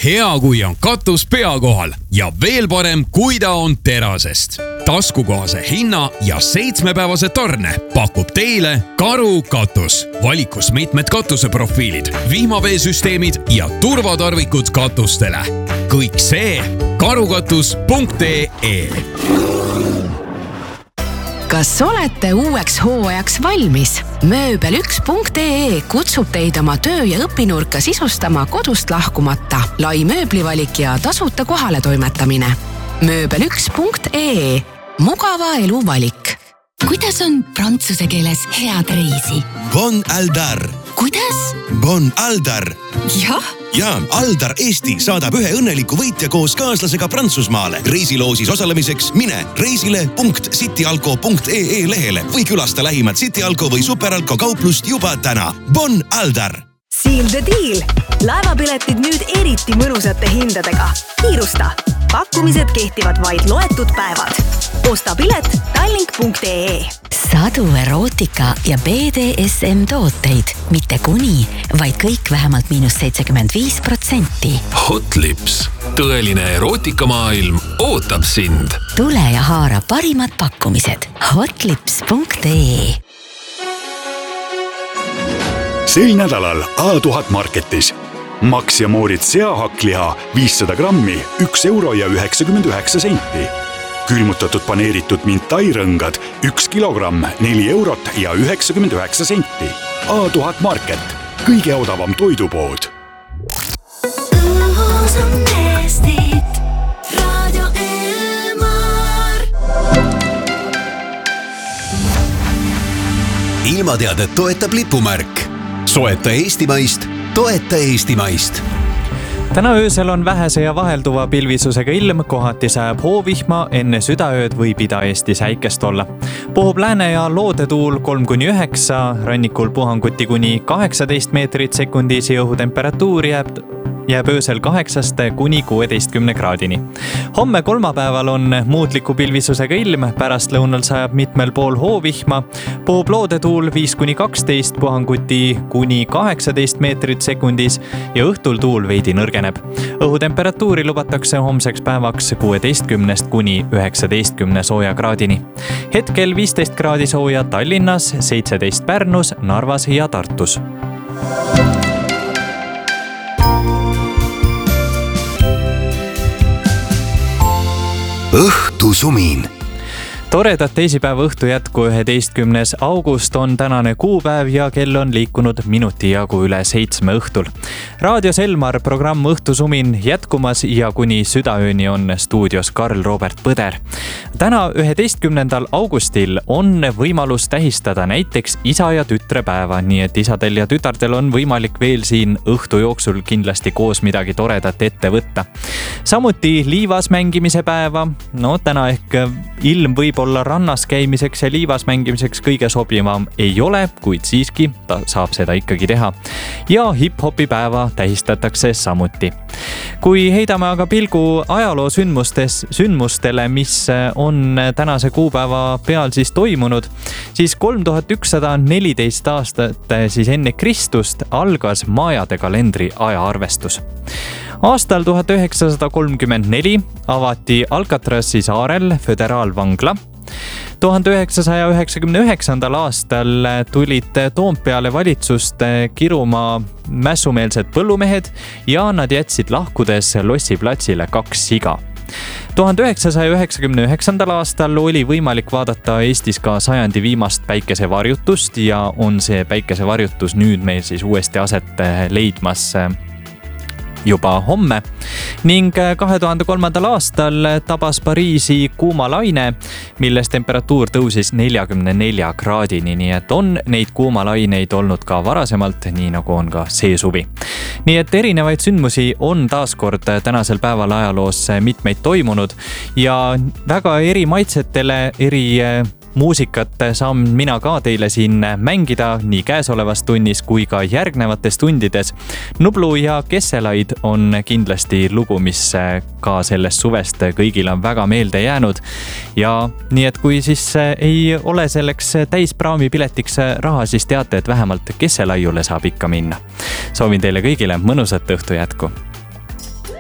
Hea, kui on katus pea kohal ja veel parem, kui ta on terasest. Taskukohase hinna ja 7-päevase tarne pakub teile Karu katus. Valikus mitmed katuseprofiilid, vihmaveesüsteemid ja turvatarvikud katustele. Kõik see karukatus.ee. Kas olete uueks hooajaks valmis? Mööbel1.ee kutsub teid oma töö- ja õpinurka sisustama kodust lahkumata. Lai mööblivalik ja tasuta kohale toimetamine. Mööbel1.ee. Mugava elu valik. Kuidas on prantsuse keeles head reisi? Bon Aldar. Kuidas? Bon Aldar. Jah. Ja Aldar Eesti saadab ühe õnneliku võitja koos kaaslasega Prantsusmaale. Reisiloosis osalemiseks mine reisile.cityalko.ee lehele või külasta lähimat Cityalko või Superalko kauplust juba täna. Bon Aldar! Seal the deal! Laevapiletid nüüd eriti mõnusate hindadega. Kiirusta! Pakkumised kehtivad vaid loetud päevad. Osta pilet tallink.ee. Sadu erootika ja BDSM tooteid. Mitte kuni, vaid kõik vähemalt -75%. Hotlips. Tõeline erootikamaailm ootab sind. Tule ja haara parimad pakkumised. Hotlips.ee. Sel nädalal A1000 Marketis. Max ja Moorit seahakliha 500 grammi 1,99 €. Külmutatud paneeritud mintairõngad 1 kilogramm 4,99 €. A1000 Market. Kõige odavam toidupood. Õhus on Eestit. Radio Elmar. Ilmateadet toetab lipumärk. Soeta Eestimaist. Toeta Eestimaist. Täna öösel on vähese ja vahelduva pilvisusega ilm, kohati sajab hoovihma, enne südaööd võib Ida-Eesti säikest olla. Puhub lääne- ja loodetuul 3-9, rannikul puhanguti kuni 18 meetrit sekundis ja õhutemperatuur jääb öösel 8 kuni 16 kraadini. Homme kolmapäeval on muutliku pilvisusega ilm, pärastlõunal sajab mitmel pool hoovihma, puhub loodetuul 5-12, puhanguti kuni 18 meetrit sekundis ja õhtul tuul veidi nõrgeneb. Õhutemperatuuri lubatakse homseks päevaks 16 kuni 19 sooja kraadini. Hetkel 15 kraadi sooja Tallinnas, 17 Pärnus, Narvas ja Tartus. Õhtusumin. Toredat teisipäeva õhtu jätku 11. august on tänane kuupäev ja kell on liikunud minuti jagu üle 7 õhtul. Raadios Elmar programm Õhtusumin jätkumas ja kuni südaööni on stuudios Karl Robert Põder. Täna 11. augustil on võimalus tähistada näiteks isa ja tütre päeva, nii et isadel ja tütardel on võimalik veel siin õhtu jooksul kindlasti koos midagi toredat ette võtta. Samuti liivas mängimise päeva, täna ehk ilm võib olla rannas käimiseks ja liivas mängimiseks kõige sobivam ei ole, kuid siiski ta saab seda ikkagi teha. Ja hip-hopi päeva tähistatakse samuti. Kui heidame aga pilgu ajaloo sündmustele, mis on tänase kuupäeva peal siis toimunud, siis 3114 aastat siis enne Kristust algas maajade kalendri ajaarvestus. Aastal 1934 avati Alcatrazi saarel föderaalvangla. 1999. aastal tulid Toompeale valitsust kiruma mässumeelsed põllumehed ja nad jätsid lahkudes Lossi platsile 2 siga. 1999. aastal oli võimalik vaadata Eestis ka sajandi viimast päikesevarjutust ja on see päikesevarjutus nüüd meil siis uuesti aset leidmas juba homme ning 2003. aastal tabas Pariisi kuuma laine, milles temperatuur tõusis 44 kraadini, nii et on neid kuumalaineid olnud ka varasemalt, nii nagu on ka see suvi. Nii et erinevaid sündmusi on taaskord tänasel päeval ajaloos mitmeid toimunud ja väga eri maitsetele, eri muusikat saan mina ka teile siin mängida nii käesolevas tunnis kui ka järgnevates tundides. Nublu ja Kesselaid on kindlasti lugu, mis ka sellest suvest kõigil on väga meelde jäänud. Ja nii, et kui siis ei ole selleks täispraami piletiks raha, siis teate, et vähemalt Kesselaiule saab ikka minna. Soovin teile kõigile mõnusat õhtu jätku.